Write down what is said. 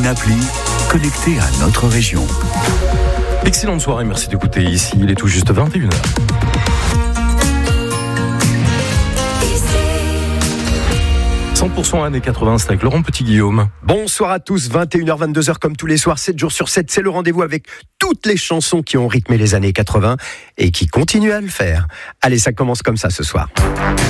une appli connectée à notre région. Excellente soirée, merci d'écouter ici. Il est tout juste 21h. « 100% années 80, c'est avec Laurent Petit-Guillaume. » Bonsoir à tous, 21h, 22h comme tous les soirs, 7 jours sur 7, c'est le rendez-vous avec toutes les chansons qui ont rythmé les années 80 et qui continuent à le faire. Allez, ça commence comme ça ce soir.